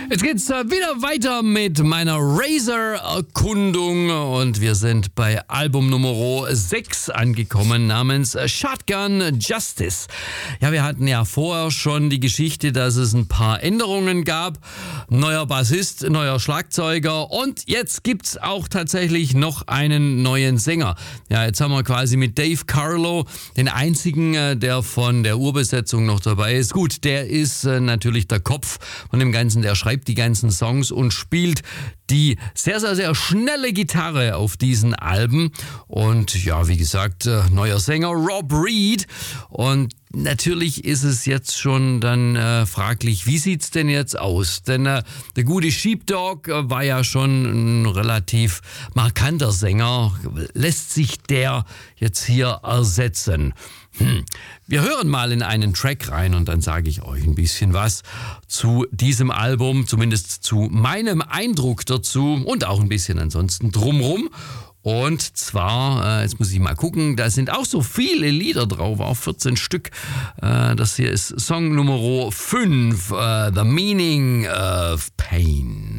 Jetzt geht's wieder weiter mit meiner Razor-Erkundung und wir sind bei Album Nummer 6 angekommen namens Shotgun Justice. Ja, wir hatten ja vorher schon die Geschichte, dass es ein paar Änderungen gab. Neuer Bassist, neuer Schlagzeuger und jetzt gibt's auch tatsächlich noch einen neuen Sänger. Ja, jetzt haben wir quasi mit Dave Carlo den einzigen, der von der Urbesetzung noch dabei ist. Gut, der ist natürlich der Kopf von dem Ganzen, der schreibt die ganzen Songs und spielt die sehr, sehr, sehr schnelle Gitarre auf diesen Alben. Und ja, wie gesagt, neuer Sänger Rob Reed. Und natürlich ist es jetzt schon dann fraglich, wie sieht's denn jetzt aus? Denn der gute Sheepdog war ja schon ein relativ markanter Sänger. Lässt sich der jetzt hier ersetzen? Wir hören mal in einen Track rein und dann sage ich euch ein bisschen was zu diesem Album, zumindest zu meinem Eindruck dazu und auch ein bisschen ansonsten drumrum. Und zwar, jetzt muss ich mal gucken, da sind auch so viele Lieder drauf, auch 14 Stück. Das hier ist Song Nummer 5, The Meaning of Pain.